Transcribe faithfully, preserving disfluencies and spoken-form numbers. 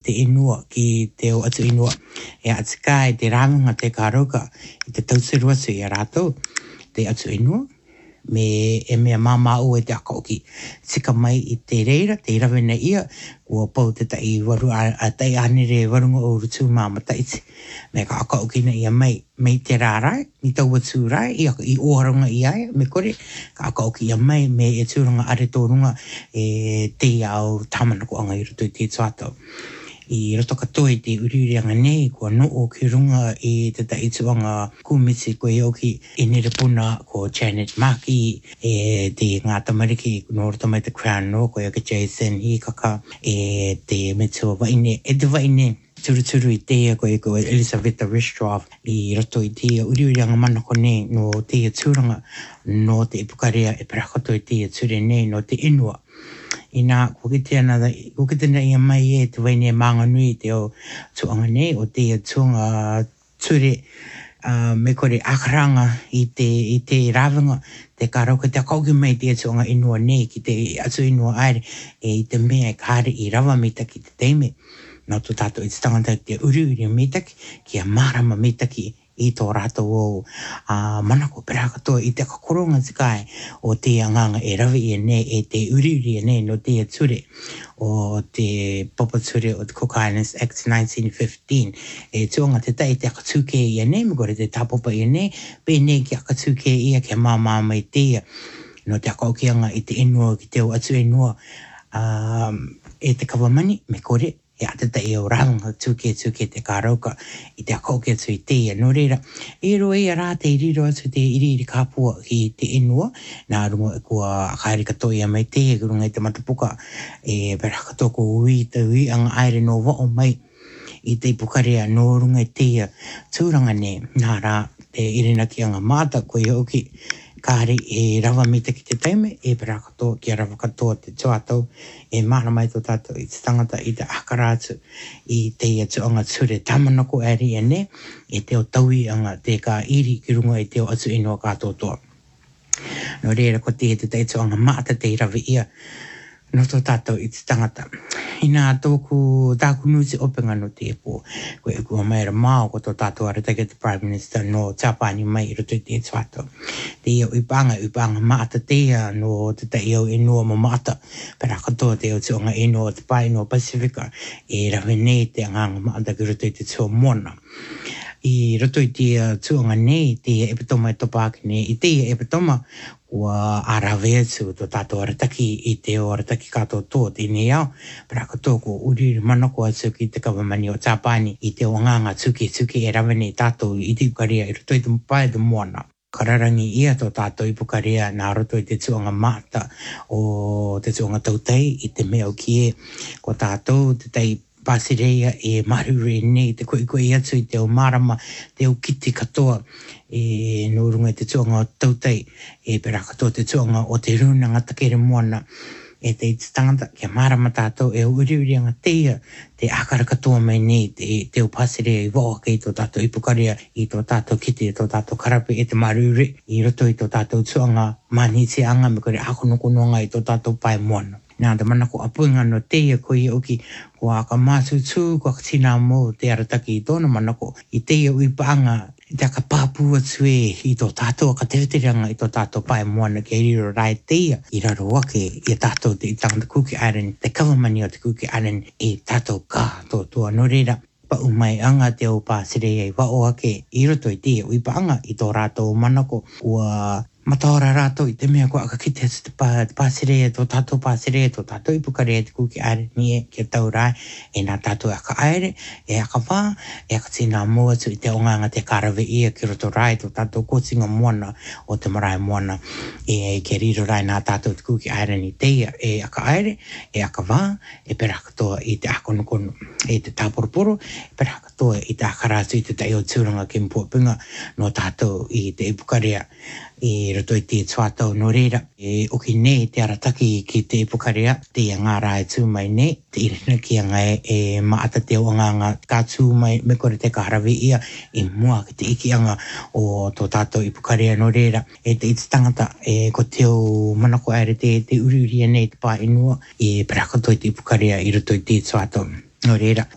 te inua ki te o atu inua e atika e te rāmunga te kāroka i te tausirua su i a rātou te atu inua me e mea mama o e te akauki sika mai i te reira te irawena ia ua pau te tai waru a, a tai anere warunga o rutu mama taiti me ka akauki na ia mai mei te rārai ni tau atu rai i, i oharunga i ai me kore ka akauki ia mai me e tūrunga are tōrunga e te au tamanako anga i rutu i te tuatau i roto katoa i te uriurianga nei kua no o ki runga i te taituanga kumiti koe oki i nere puna ko Janet Maki e te ngā tamariki no roto mai te Crown no koe oki Jason Hikaka e te metua waine e te waine turu turu i tea koe koe Elizabeth Ristroff i roto i tea uriurianga manako nei no tea tūranga no te ipukarea e parakoto i tea ture nei no te inua ina kukite ana kukite na ia mai e te waine manga nui te o tuanga nei o te tuanga ture uh, me kore akaranga i te, i te rawanga te karauka te kauki mai te tuanga inua nei ki te atu inua aere e i te mea e kāre i rawa mitaki te teime no tu tato i te tangata te uri uri mitaki ki a marama mitaki i tō rātou o uh, manako peraka toa i te kakoronga tikai o te anganga e rawi i nei e te uri uri i nei no te ture o te Papa Ture o te Cook Islands Act nineteen fifteen e tuanga te tai te akatuke i nei me kore te tapopa i nei pe nei ki akatuke i a ke māmā mai te no te akaukianga i te inua ki te o atu inua um, e te kawamani me kore e ata te e o ranga tuke tuke te kārauka i te akauke atu i teia. No reira, e roe e rā te iriro atu te iriri kāpua ki te inua, nā rungo e kua kaere katoia mai teia kurunga i te matapuka e perakato ko ui te ui anga aere no wao mai i te ipukarea no runga i teia tūranga ne nā rā te irina ki anga māta koe oki kāre e rawa mita ki te teime e perakato ki a rawa katoa te tuatau e mana mai tō tātou i te tangata i te akarātu i te ia tuanga ture tamanako eri e ne e te o taui anga te ka iri ki runga i te o atu inua kātotoa. No reira ko te te te tuanga maata te rawi ia no tō tātou i te tangata. Ina tōku tāku nuti openga no te epo. Koe e kua maera māo ko tō tātou aratake te Prime Minister no Tāpani mai i roto i te tuatau. Te iau ipanga, ipanga maata tea no te te iau inua ma maata. Pera katoa te iau tuanga inua te pai no Pacifica e rawe nei te anganga maata ki roto i te tua mona. I roto i te tuanga nei te epitoma e topaki nei i te epitoma ua arawe atu tō tātou arataki i te o arataki kātou tō te nei au pera katoa ko uriri manako atu ki te kawamani o Tāpani i te o nganga tuki tuki e rawe nei tātou i te ukaria i roto i te mpae te moana. Kararangi ia tō tātou i pukaria nā roto i te tuanga mata o te tuanga tautei i te mea o kie ko tātou te tei Pasireia e marure nei te koe koe atu i te o marama te o kiti katoa e no runga i te tuanga o tautei e pera katoa te tuanga o te runa ngatakere moana e te iti tangata kia marama tātou e uri uri anga teia te akara katoa mai nei te, te o Pasireia i waka i tō tātou i pukaria i tō tātou kiti i tō tātou karape e te marure i roto i tō tātou tuanga maniti anga me kore akonokonoanga i tō tātou pai moana. Nā te manako apuinga no teia koe oki kua ka mātutū kua katina mō te arataki i tōna manako i teia uipaanga i te aka pāpū atu e i tō tātou ka teweteranga i tō tātou pai moana ki riro rai teia i raro wake i a tātou te i tangata Cook Island te kawamani o te Cook Island i tātou kā tō tua no reira pa umai anga te o Pasireia i wao ake i roto i teia uipaanga i tō rātou manako ua mataora rātou i te mea kua aka kite atu te, pā, te Pasireia, tō tātou Pasireia, tō tātou i pukarea te kuki aere ni e kia tau rai, e nā tātou aka aere, e aka wā, e aka tina mō atu i te onganga te karawe ia ki roto rai, tō tātou kōtinga moana o te marae moana, e ke riro rai nā tātou te kuki aere ni teia, e aka aere, e aka wā, e pera katoa i te akonokono, e te tāporoporo, e pera katoa i te akarātu i te taio tūranga ki mpuapunga no tātou i te ipukarea, e roto i te tuatau no reira e oki nei te arataki ki te ipukarea te ngā rai tū mai nei te irina ki anga e, e maata te oanganga ka tū mai me kore te kaharawi ia e mua ki te iki anga o tō tātou ipukarea no reira e te iti tangata e ko te o manako aere te, te uri uri nei te pā inua e prakato i te ipukarea i roto i te tuatau no reira.